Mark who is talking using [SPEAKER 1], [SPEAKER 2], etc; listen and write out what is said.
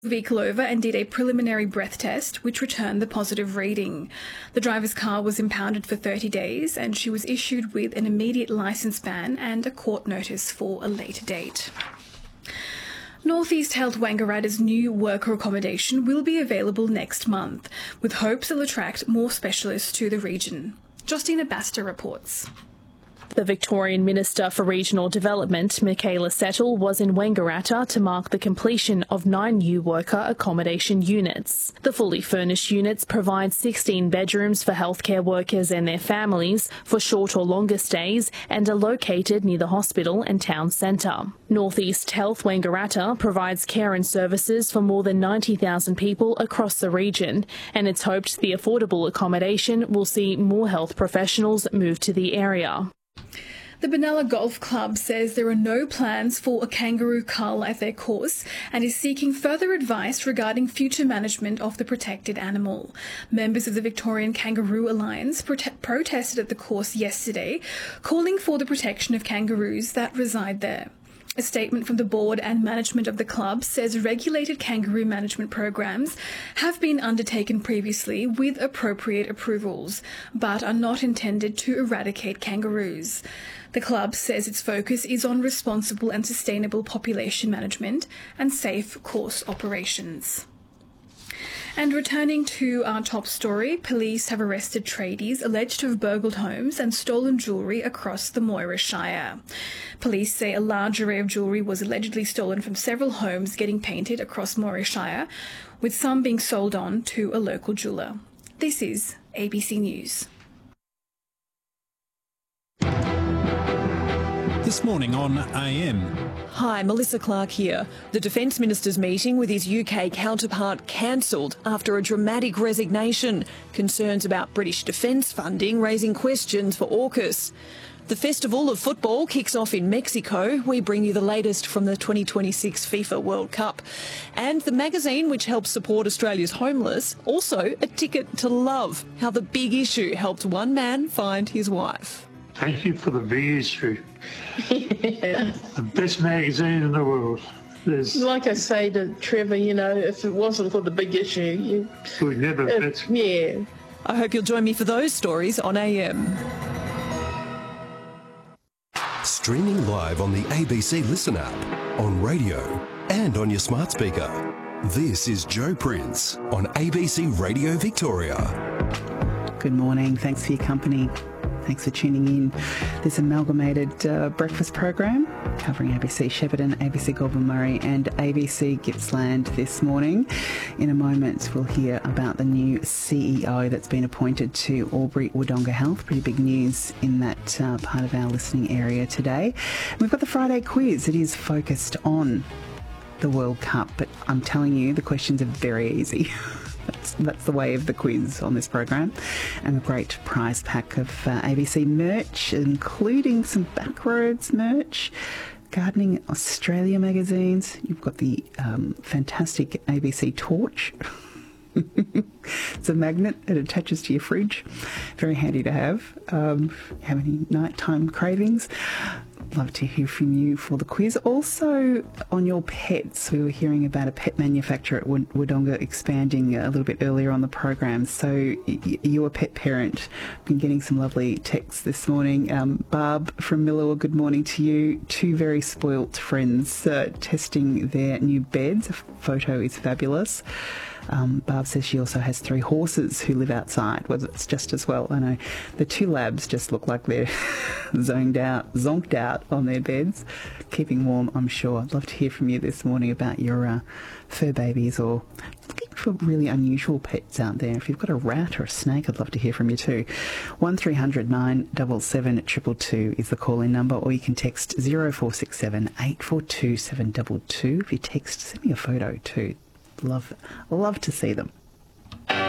[SPEAKER 1] Vehicle over and did a preliminary breath test, which returned the positive reading. The driver's car was impounded for 30 days and she was issued with an immediate licence ban and a court notice for a later date. Northeast Health Wangaratta's new worker accommodation will be available next month, with hopes it'll attract more specialists to the region. Justina Baster reports.
[SPEAKER 2] The Victorian Minister for Regional Development, Michaela Settle, was in Wangaratta to mark the completion of 9 new worker accommodation units. The fully furnished units provide 16 bedrooms for healthcare workers and their families for short or longer stays and are located near the hospital and town centre. Northeast Health Wangaratta provides care and services for more than 90,000 people across the region, and it's hoped the affordable accommodation will see more health professionals move to the area.
[SPEAKER 1] The Benalla Golf Club says there are no plans for a kangaroo cull at their course and is seeking further advice regarding future management of the protected animal. Members of the Victorian Kangaroo Alliance protested at the course yesterday, calling for the protection of kangaroos that reside there. A statement from the board and management of the club says regulated kangaroo management programs have been undertaken previously with appropriate approvals, but are not intended to eradicate kangaroos. The club says its focus is on responsible and sustainable population management and safe course operations. And returning to our top story, police have arrested tradies alleged to have burgled homes and stolen jewellery across the Moira Shire. Police say a large array of jewellery was allegedly stolen from several homes getting painted across Moira Shire, with some being sold on to a local jeweller. This is ABC News.
[SPEAKER 3] This morning on AM.
[SPEAKER 4] Hi, Melissa Clark here. The Defence Minister's meeting with his UK counterpart cancelled after a dramatic resignation. Concerns about British defence funding raising questions for AUKUS. The Festival of Football kicks off in Mexico. We bring you the latest from the 2026 FIFA World Cup. And the magazine which helps support Australia's homeless, also a ticket to love. How the Big Issue helped one man find his wife.
[SPEAKER 5] Thank you for the Big Issue. The best magazine in the world.
[SPEAKER 6] Like I say to Trevor, you know, if it wasn't for the Big Issue,
[SPEAKER 5] we'd never fit.
[SPEAKER 6] Yeah.
[SPEAKER 4] I hope you'll join me for those stories on AM.
[SPEAKER 7] Streaming live on the ABC Listen app, on radio and on your smart speaker. This is Joe Prince on ABC Radio Victoria.
[SPEAKER 8] Good morning. Thanks for your company. Thanks for tuning in. This amalgamated breakfast program covering ABC Shepparton, ABC Goulburn Murray and ABC Gippsland this morning. In a moment, we'll hear about the new CEO that's been appointed to Albury-Wodonga Health. Pretty big news in that part of our listening area today. We've got the Friday quiz. It is focused on the World Cup, but I'm telling you, the questions are very easy. That's the way of the quiz on this program. And a great prize pack of ABC merch, including some Backroads merch, Gardening Australia magazines. You've got the fantastic ABC torch. It's a magnet. It attaches to your fridge. Very handy to have. Have any nighttime cravings? Love to hear from you for the quiz. Also, on your pets, we were hearing about a pet manufacturer at Wodonga expanding a little bit earlier on the program. So, you're a pet parent. I've been getting some lovely texts this morning. Barb from Millawa, good morning to you. 2 very spoilt friends testing their new beds. The photo is fabulous. Barb says she also has 3 horses who live outside. Well, it's just as well. I know the 2 labs just look like they're zonked out on their beds, keeping warm, I'm sure. I'd love to hear from you this morning about your fur babies or looking for really unusual pets out there. If you've got a rat or a snake, I'd love to hear from you too. 1300 977 222 is the call-in number, or you can text 0467 842 722. If you text, send me a photo too. Love to see them.